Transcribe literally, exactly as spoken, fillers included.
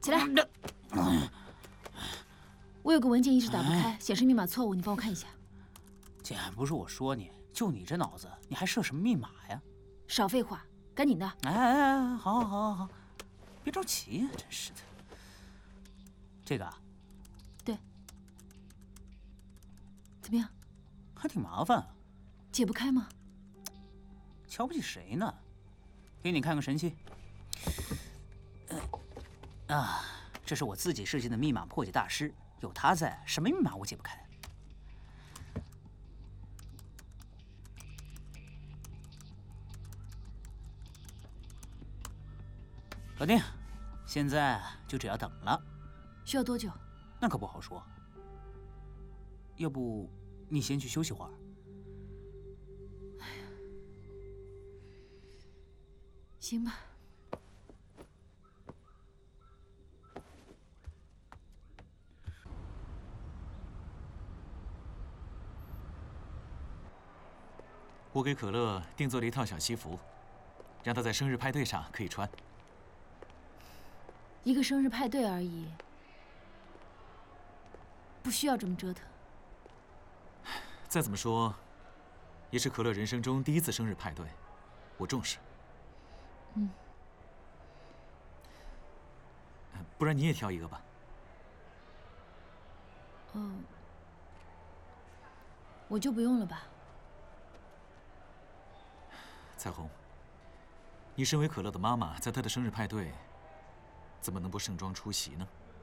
起来。我有个文件一直打不开，显示密码错误，你帮我看一下。 姐，不是我说你，就你这脑子，你还设什么密码呀？ 少废话，赶紧的。 哎哎哎，好，好，好，好，别着急呀，真是的。这个啊？ 对。怎么样？ 还挺麻烦啊。 解不开吗？ 瞧不起谁呢？给你看个神器。呃、啊，这是我自己设计的密码破解大师，有他在，什么密码我解不开。搞定，现在就只要等了。 需要多久？ 那可不好说。要不你先去休息会儿。 哎呀，行吧。 我给可乐定做了一套小西服，让她在生日派对上可以穿。 一个生日派对而已，不需要这么折腾。 再怎么说，也是可乐人生中第一次生日派对，我重视。 嗯。 不然你也挑一个吧。 嗯，我就不用了吧。 彩虹，你身为可乐的妈妈，在她的生日派对，怎么能不盛装出席呢？